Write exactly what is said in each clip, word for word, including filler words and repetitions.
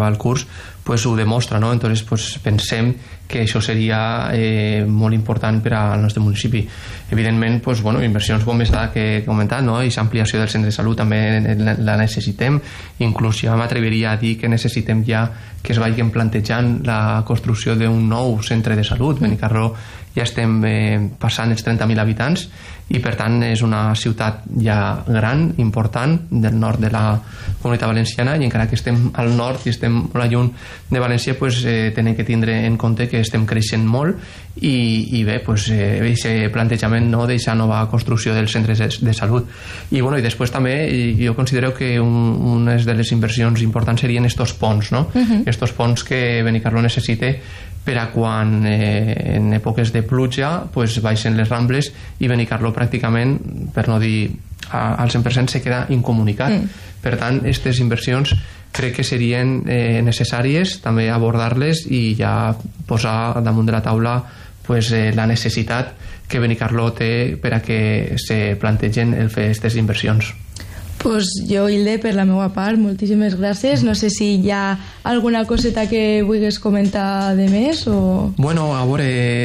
acabar el curs pues ho demostra, no? Entonces pues pensem que això seria eh, molt important per al nostre municipi. Evidentment, pues, bueno, inversions com aquesta que he comentat, no? I l'ampliació del centre de salut també la necessitem, inclús ja m'atreviria a dir que necessitem ja que es vagin plantejant la construcció d'un nou centre de salut. Mm. Benicarló ja estem eh, passant els trenta mil habitants i per tant és una ciutat ja gran, important, del nord de la Comunitat Valenciana, i encara que estem al nord i estem molt lluny de València, pues, eh, tenem que tindre en compte que estem creixent molt i, i bé, pues, eh, aquest plantejament, no, d'aquesta nova construcció dels centres de, de salut. I, bueno, i després també jo considero que un, unes de les inversions importants serien estos ponts, no? Uh-huh. Estos ponts que Benicarló necessita per a quan eh, en èpoques de pluja pues, baixen les Rambles i Benicarló pràcticament, per no dir a, al cent per cent, se queda incomunicat. Mm. Per tant, aquestes inversions crec que serien eh, necessàries també abordar-les i ja posar damunt de la taula pues, eh, la necessitat que Benicarló té per a que se plantegen el fer aquestes inversions. Pues jo, Hilde, per la meva part, moltíssimes gràcies. No sé si hi ha alguna coseta que vulguis comentar de més o... Bueno, a veure,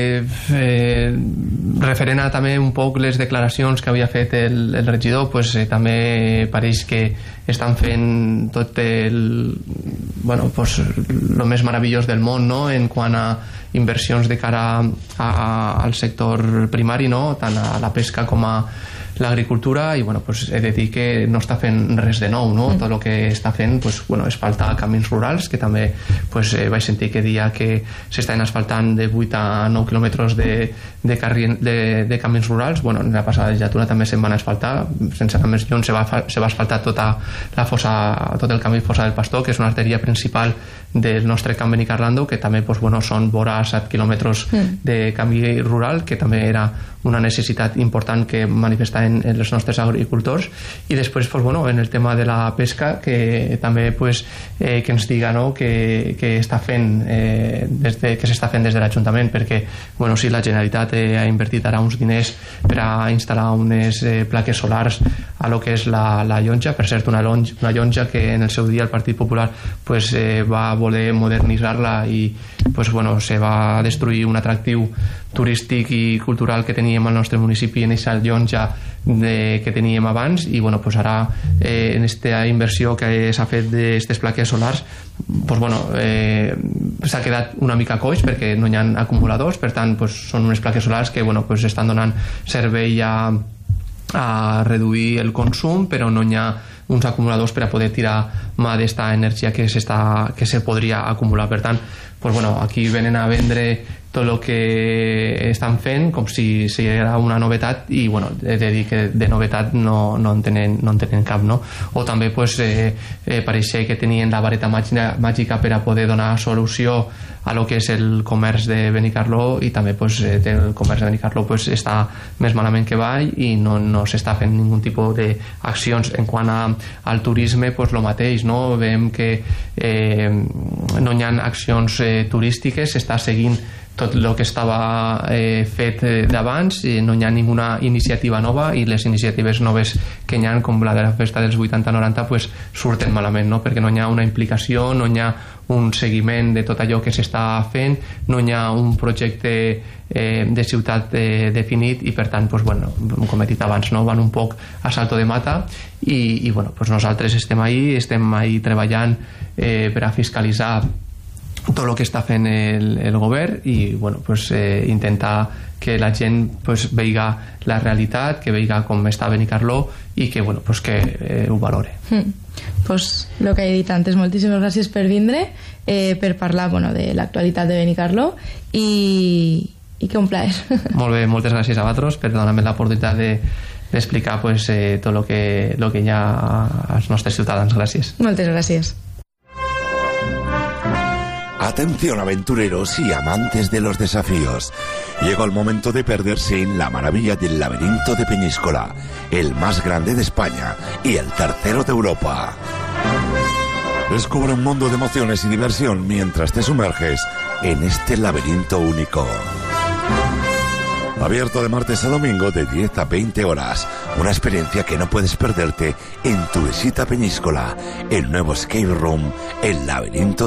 eh, referent a també un poc les declaracions que havia fet el, el regidor, pues, eh, també pareix que estan fent tot el... bueno, pues, lo més meravellós del món, no?, en quant a inversions de cara a, a, al sector primari, no?, tant a la pesca com a l'agricultura, i bueno, pues he de dir que no està fent res de nou, no? Mm. Tot el que està fent pues, bueno, és asfaltar camins rurals, que també pues, eh, vaig sentir que dia que s'estan asfaltant de vuit a nou quilòmetres de, de, carri, de, de camins rurals. Bueno, en la passada legislatura també se'n van asfaltar, sense anar més lluny, se va, se va asfaltar tota la fossa, tot el camí Fossa del Pastor, que és una arteria principal del nostre camp Benicarló, que també pues, bueno, són vora set quilòmetres mm. de camí rural, que també era una necessitat important que manifestaven els nostres agricultors. I després pues, bueno, en el tema de la pesca, que també pues, eh, que ens diga, no?, que, que està fent eh, des de, que s'està fent des de l'Ajuntament, perquè bueno, si la Generalitat eh, ha invertit ara uns diners per a instal·lar unes eh, plaques solars a lo que és la, la llonja, per cert una, lonja, una llonja que en el seu dia el Partit Popular pues, eh, va voler modernitzar-la i pues, bueno, se va destruir un atractiu turístic i cultural que teníem al nostre municipi en aquesta llonja de, que teníem abans, i bueno, pues ara eh, en aquesta inversió que s'ha fet d'aquestes plaques solars pues, bueno, eh, s'ha quedat una mica coix perquè no hi ha acumuladors, per tant pues, són unes plaques solars que bueno, pues, estan donant servei a, a reduir el consum, però no hi ha uns acumuladors per a poder tirar mà d'esta energia que, que se podria acumular. Per tant, pues, bueno, aquí venen a vendre tot el que estan fent com si era una novetat, i bueno, he de dir que de novetat no, no, en, tenen, no en tenen cap, no? O també pues, eh, eh, pareixia que tenien la vareta màgica per a poder donar solució a lo que és el comerç de Benicarló, i també pues, el comerç de Benicarló pues, està més malament que avall i no, no s'està fent ningú tipus d'accions. En quant a, al turisme, pues, lo mateix, no? Veiem que eh, no hi ha accions eh, turístiques, s'està seguint tot el que estava eh, fet d'abans, i no hi ha ninguna iniciativa nova, i les iniciatives noves que hi ha, com la de la festa dels vuitanta noranta, pues, surten malament, no? Perquè no hi ha una implicació, no hi ha un seguiment de tot allò que s'està fent, no hi ha un projecte eh, de ciutat eh, definit, i per tant, pues, bueno, com he dit abans, no? Van un poc a salto de mata, i, i bueno, pues nosaltres estem ahí, estem ahí treballant eh, per a fiscalitzar tot el que està fent el, el govern, i bueno, pues, eh, intentar que la gent pues, veiga la realitat, que veiga com està Benicarló, i que, bueno, pues, que eh, ho valore. Mm. Pues el que he dit antes, moltíssimes gràcies per vindre, eh, per parlar bueno, de l'actualitat de Benicarló, i, i que un plaer. Molt bé, moltes gràcies a vosaltres per donar-me l'oportunitat de d'explicar pues, eh, tot el que, lo que hi ha als nostres ciutadans. Gràcies. Moltes gràcies. Atención aventureros y amantes de los desafíos. Llegó el momento de perderse en la maravilla del laberinto de Peñíscola, el más grande de España y el tercero de Europa. Descubre un mundo de emociones y diversión mientras te sumerges en este laberinto único. Abierto de martes a domingo de diez a veinte horas. Una experiencia que no puedes perderte en tu visita a Peñíscola, el nuevo escape room, el laberinto